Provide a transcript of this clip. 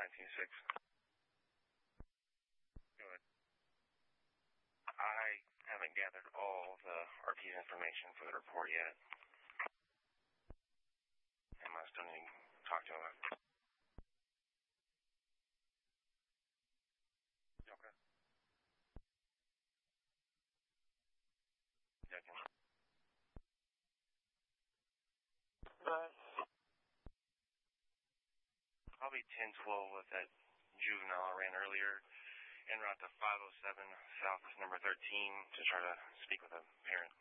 926. Good. I haven't gathered all the RP's information for the report yet. And I still need to talk to him. Okay. Gotcha. Probably 1012 with that juvenile I ran earlier, en route to 507 South number 13 to try to speak with a parent.